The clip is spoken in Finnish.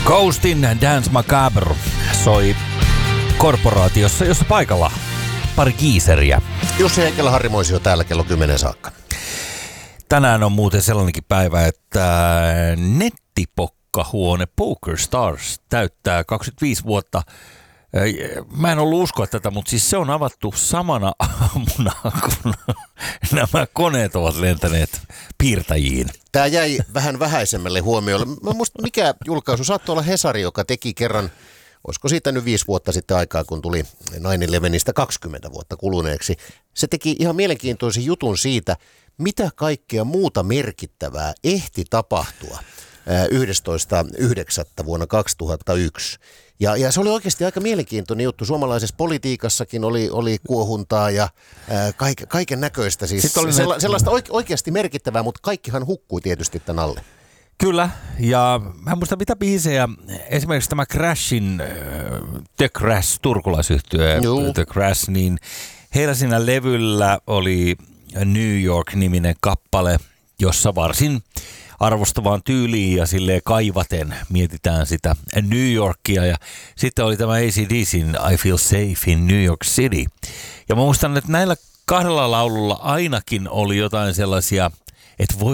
Ghostin Dance Macabre soi korporaatiossa, jossa paikalla pari kiiseriä. Jussi Heikelä, Harri Moisio täällä kello 10 saakka. Tänään on muuten sellainenkin päivä, että nettipokkahuone Poker Stars täyttää 25 vuotta. Mä en ollut uskoa tätä, mutta siis se on avattu samana aamuna, kun nämä koneet ovat lentäneet piirtäjiin. Tämä jäi vähän vähäisemmälle huomiolle. Musta mikä julkaisu saattoi olla Hesari, joka teki kerran, olisiko siitä nyt 5 vuotta sitten aikaa, kun tuli 9/11 20 vuotta kuluneeksi. Se teki ihan mielenkiintoisen jutun siitä, mitä kaikkea muuta merkittävää ehti tapahtua 11.9. vuonna 2001. Ja se oli oikeasti aika mielenkiintoinen juttu. Suomalaisessa politiikassakin oli kuohuntaa ja kaiken näköistä. Siis sellaista oikeasti merkittävää, mutta kaikkihan hukkui tietysti tämän alle. Kyllä, ja mä en muista mitä biisejä, esimerkiksi tämä Crashin, The Crash, turkulaisyhtyö, The Crash, niin heillä siinä levyllä oli New York-niminen kappale, jossa varsin arvostavaan tyyliin ja silleen kaivaten mietitään sitä New Yorkia. Ja sitten oli tämä AC/DC:n I Feel Safe in New York City. Ja mä muistan, että näillä kahdella laululla ainakin oli jotain sellaisia, että voi